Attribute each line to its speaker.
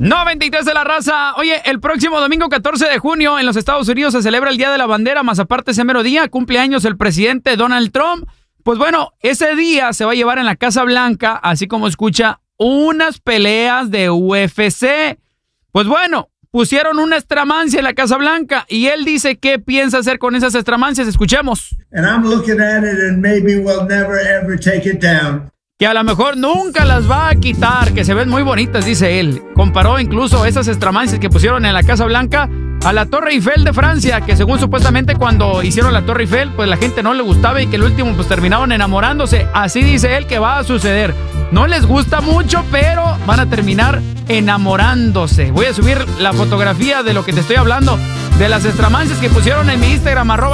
Speaker 1: 93 de la raza. Oye, el próximo domingo 14 de junio en los Estados Unidos se celebra el Día de la Bandera, más aparte ese mero día cumpleaños el presidente Donald Trump. Pues bueno, ese día se va a llevar en la Casa Blanca, así como escucha, unas peleas de UFC. Pues bueno, pusieron una estramancia en la Casa Blanca y él dice qué piensa hacer con esas estramancias. Escuchemos.
Speaker 2: And I'm looking at it and maybe we'll never ever take it down.
Speaker 1: Que a lo mejor nunca las va a quitar, que se ven muy bonitas, dice él. Comparó incluso esas estramancias que pusieron en la Casa Blanca a la Torre Eiffel de Francia, que según supuestamente cuando hicieron la Torre Eiffel, pues la gente no le gustaba y que el último pues terminaron enamorándose. Así dice él que va a suceder. No les gusta mucho, pero van a terminar enamorándose. Voy a subir la fotografía de lo que te estoy hablando, de las estramancias que pusieron en mi Instagram,